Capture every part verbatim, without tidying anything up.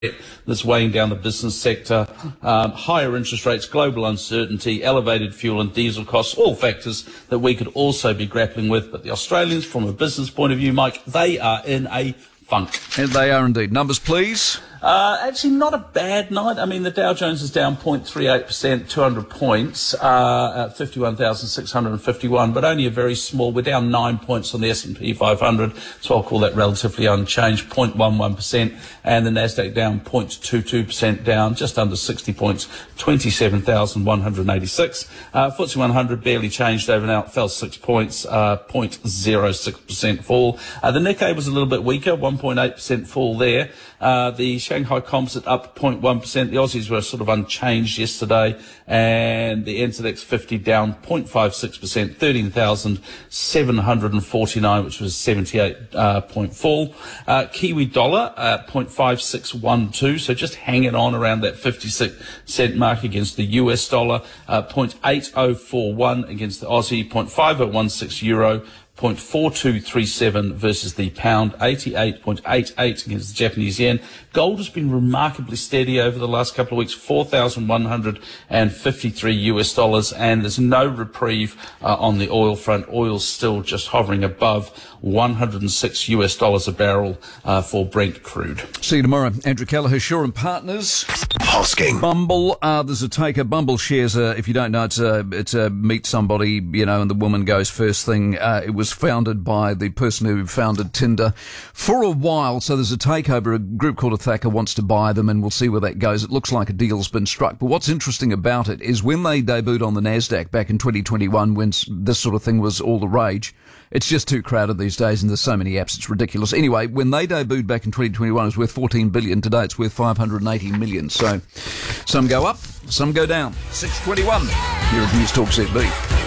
that's weighing down the business sector, um, higher interest rates, global uncertainty, elevated fuel and diesel costs, all factors that we could also be grappling with. But the Australians, from a business point of view, Mike, they are in a funk. And they are indeed. Numbers, please. Uh, actually, not a bad night. I mean, the Dow Jones is down zero point three eight percent, two hundred points, uh, at fifty-one thousand six hundred fifty-one, but only a very small. We're down nine points on the S and P five hundred, so I'll call that relatively unchanged, zero point one one percent, and the Nasdaq down zero point two two percent, down just under sixty points, twenty-seven thousand one hundred eighty-six. Uh, F T S E one hundred barely changed overnight, fell six points, uh, zero point zero six percent fall. Uh, the Nikkei was a little bit weaker, one point eight percent fall there. Uh, the Shanghai Composite up zero point one percent. The Aussies were sort of unchanged yesterday, and the N Z X fifty down zero point five six percent, thirteen thousand seven hundred forty-nine, which was seventy-eight uh, point fall. Uh, Kiwi dollar at zero point five six one two, so just hanging on around that fifty-six cent mark against the U S dollar. Uh, zero point eight oh four one against the Aussie, zero point five oh one six euro, zero point four two three seven versus the pound, eighty-eight point eight eight against the Japanese yen. Gold has been remarkably steady over the last couple of weeks, four thousand one hundred fifty-three U S dollars, and there's no reprieve uh, on the oil front. Oil's still just hovering above one hundred six U S dollars a barrel uh, for Brent crude. See you tomorrow. Andrew Kelleher, Shaw and Partners. Hosking. Bumble, uh, there's a taker. Bumble shares, uh, if you don't know, it's a, it's a meet somebody, you know, and the woman goes first thing. Uh, it was founded by the person who founded Tinder for a while, so there's a takeover. A group called Thacker wants to buy them, and we'll see where that goes. It looks like a deal's been struck. But what's interesting about it is when they debuted on the Nasdaq back in twenty twenty-one, when this sort of thing was all the rage, it's just too crowded these days, and there's so many apps, it's ridiculous. Anyway, when they debuted back in twenty twenty-one, it was worth fourteen billion dollars. Today, it's worth five hundred eighty million dollars. So some go up, some go down. six twenty-one here at News Talk Z B.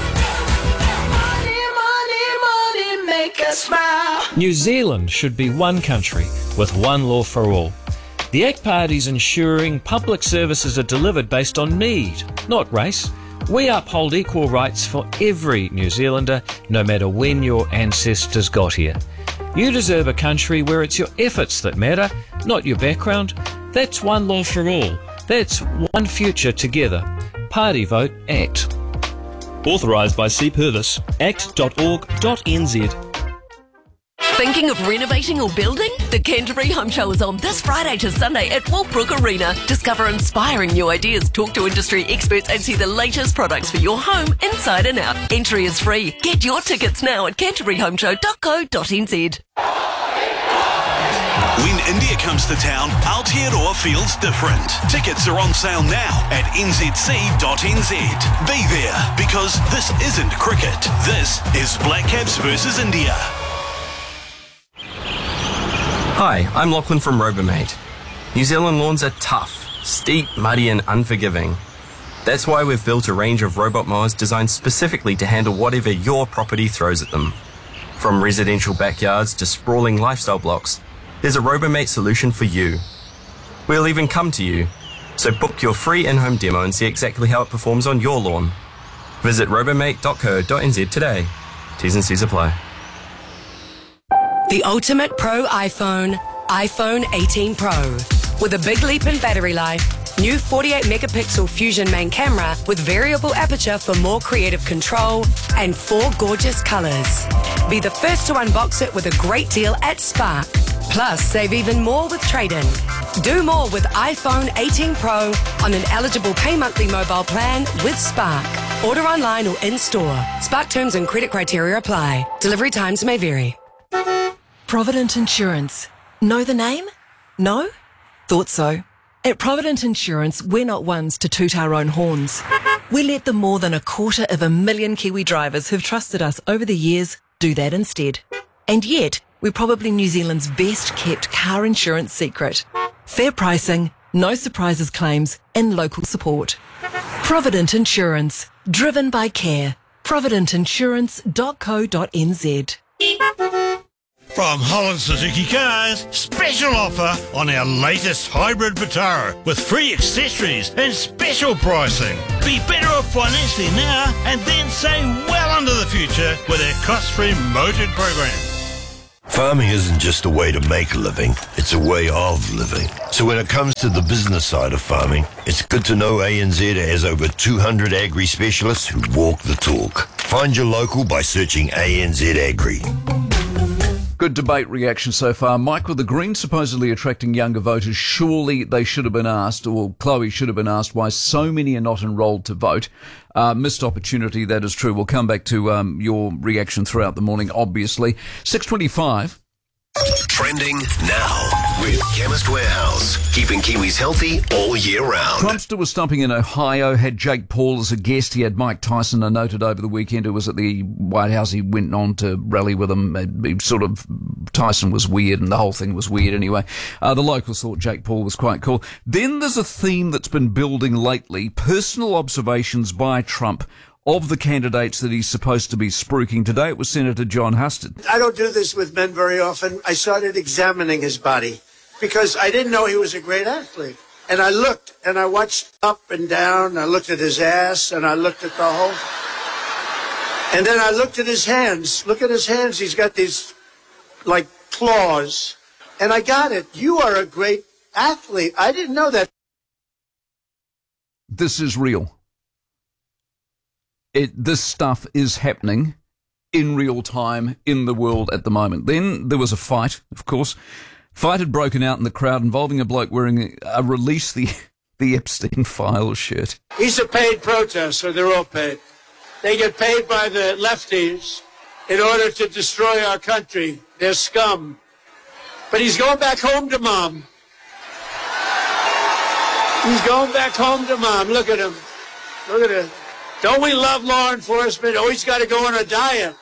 New Zealand should be one country with one law for all. The A C T Party's ensuring public services are delivered based on need, not race. We uphold equal rights for every New Zealander, no matter when your ancestors got here. You deserve a country where it's your efforts that matter, not your background. That's one law for all. That's one future together. Party vote ACT. Authorised by C Purvis. act dot org dot n z. Thinking of renovating or building? The Canterbury Home Show is on this Friday to Sunday at Walbrook Arena. Discover inspiring new ideas, talk to industry experts and see the latest products for your home inside and out. Entry is free. Get your tickets now at canterbury home show dot co dot n z. When India comes to town, Aotearoa feels different. Tickets are on sale now at n z c dot n z. Be there, because this isn't cricket. This is Black Caps versus India. Hi, I'm Lachlan from Robomate. New Zealand lawns are tough, steep, muddy and unforgiving. That's why we've built a range of robot mowers designed specifically to handle whatever your property throws at them. From residential backyards to sprawling lifestyle blocks, there's a Robomate solution for you. We'll even come to you, so book your free in-home demo and see exactly how it performs on your lawn. Visit robomate dot co dot n z today. T's and C's apply. The ultimate pro iPhone, iPhone eighteen Pro. With a big leap in battery life, new forty-eight megapixel Fusion main camera with variable aperture for more creative control, and four gorgeous colours. Be the first to unbox it with a great deal at Spark. Plus, save even more with trade-in. Do more with iPhone eighteen Pro on an eligible pay monthly mobile plan with Spark. Order online or in-store. Spark terms and credit criteria apply. Delivery times may vary. Provident Insurance. Know the name? No? Thought so. At Provident Insurance, we're not ones to toot our own horns. We let the more than a quarter of a million Kiwi drivers who've trusted us over the years do that instead. And yet, we're probably New Zealand's best kept car insurance secret. Fair pricing, no surprises claims, and local support. Provident Insurance. Driven by care. provident insurance dot co dot n z. From Holland Suzuki Cars, special offer on our latest hybrid Vitara with free accessories and special pricing. Be better off financially now and then save well into the future with our cost-free motored program. Farming isn't just a way to make a living, it's a way of living. So when it comes to the business side of farming, it's good to know A N Z has over two hundred agri specialists who walk the talk. Find your local by searching A N Z Agri. Good debate reaction so far. Mike, with the Greens supposedly attracting younger voters, surely they should have been asked, or Chloe should have been asked, why so many are not enrolled to vote. Uh, missed opportunity, that is true. We'll come back to um, your reaction throughout the morning, obviously. six twenty-five. Trending now with Chemist Warehouse, keeping Kiwis healthy all year round. Trumpster was stumping in Ohio, had Jake Paul as a guest. He had Mike Tyson, I noted over the weekend, who was at the White House. He went on to rally with him. He sort of, Tyson was weird and the whole thing was weird anyway. Uh, the locals thought Jake Paul was quite cool. Then there's a theme that's been building lately, personal observations by Trump of the candidates that he's supposed to be spruiking. Today it was Senator John Husted. I don't do this with men very often. I started examining his body because I didn't know he was a great athlete. And I looked and I watched up and down. I looked at his ass and I looked at the whole. And then I looked at his hands. Look at his hands. He's got these like claws. And I got it. You are a great athlete. I didn't know that. This is real. It, this stuff is happening in real time in the world at the moment. Then there was a fight, of course. Fight had broken out in the crowd involving a bloke wearing a Release the, the Epstein Files shirt. He's a paid protester. They're all paid. They get paid by the lefties in order to destroy our country. They're scum. But he's going back home to mom. He's going back home to mom. Look at him. Look at him. Don't we love law enforcement? Oh, he's got to go on a diet.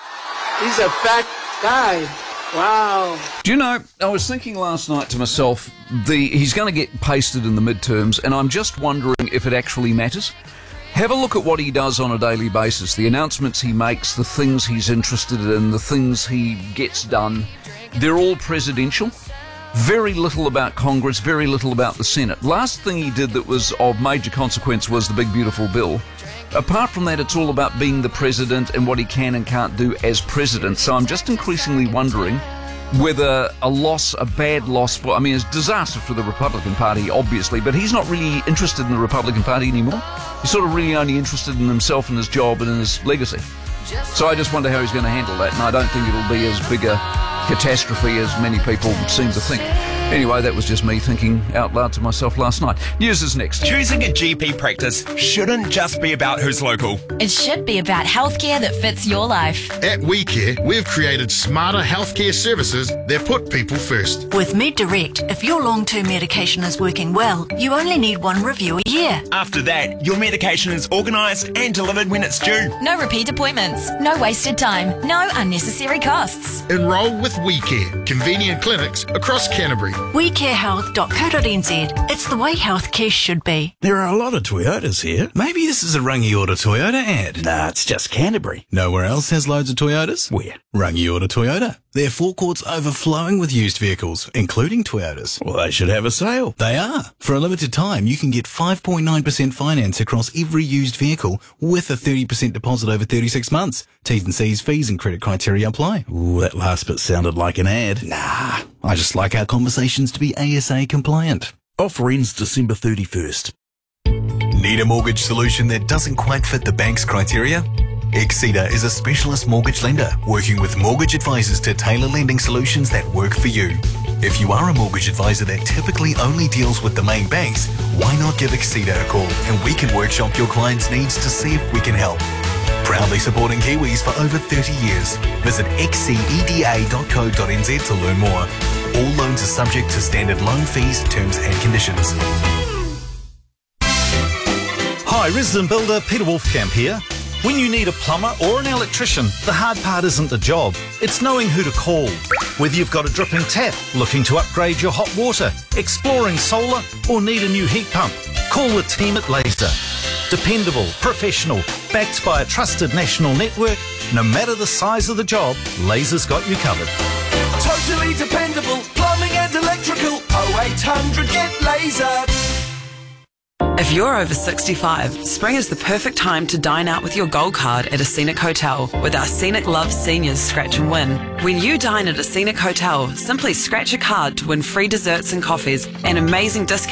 He's a fat guy. Wow. Do you know, I was thinking last night to myself, the he's going to get pasted in the midterms, and I'm just wondering if it actually matters. Have a look at what he does on a daily basis, the announcements he makes, the things he's interested in, the things he gets done. They're all presidential. Very little about Congress, very little about the Senate. Last thing he did that was of major consequence was the big beautiful bill. Apart from that, it's all about being the president and what he can and can't do as president. So I'm just increasingly wondering whether a loss, a bad loss, for, I mean, it's a disaster for the Republican Party, obviously, but he's not really interested in the Republican Party anymore. He's sort of really only interested in himself and his job and in his legacy. So I just wonder how he's going to handle that, and I don't think it'll be as big a catastrophe as many people seem to think. Anyway, that was just me thinking out loud to myself last night. News is next. Choosing a G P practice shouldn't just be about who's local. It should be about healthcare that fits your life. At WeCare, we've created smarter healthcare services that put people first. With MedDirect, if your long-term medication is working well, you only need one review a year. After that, your medication is organised and delivered when it's due. No repeat appointments, no wasted time, no unnecessary costs. Enroll with WeCare, convenient clinics across Canterbury. we care health dot co dot n z. It's the way healthcare should be. There are a lot of Toyotas here. Maybe this is a Rangiora Toyota ad. Nah, it's just Canterbury. Nowhere else has loads of Toyotas? Where? Rangiora Toyota. Their forecourt's overflowing with used vehicles, including Toyotas. Well, they should have a sale. They are. For a limited time, you can get five point nine percent finance across every used vehicle with a thirty percent deposit over thirty-six months. T's and C's, fees and credit criteria apply. Ooh, that last bit sounded like an ad. Nah, I just like our conversations to be A S A compliant. Offer ends December thirty-first. Need a mortgage solution that doesn't quite fit the bank's criteria? Exceeder is a specialist mortgage lender working with mortgage advisors to tailor lending solutions that work for you. If you are a mortgage advisor that typically only deals with the main banks, why not give Exceeder a call and we can workshop your client's needs to see if we can help. Proudly supporting Kiwis for over thirty years. Visit exceeda dot co dot n z to learn more. All loans are subject to standard loan fees, terms and conditions. Hi, resident builder Peter Wolfcamp here. When you need a plumber or an electrician, the hard part isn't the job, it's knowing who to call. Whether you've got a dripping tap, looking to upgrade your hot water, exploring solar, or need a new heat pump, call the team at Laser. Dependable, professional, backed by a trusted national network, no matter the size of the job, Laser's got you covered. Totally dependable, plumbing and electrical, oh eight hundred get Laser. If you're over sixty-five, spring is the perfect time to dine out with your Gold Card at a Scenic Hotel with our Scenic Love Seniors Scratch and Win. When you dine at a Scenic Hotel, simply scratch a card to win free desserts and coffees and amazing discounts